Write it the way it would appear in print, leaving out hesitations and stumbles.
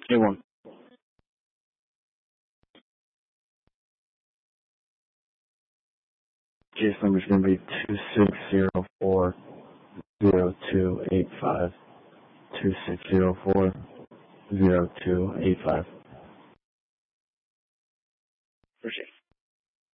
K1. Case number is going to be 2604-0285. 2604-0285. Proceed.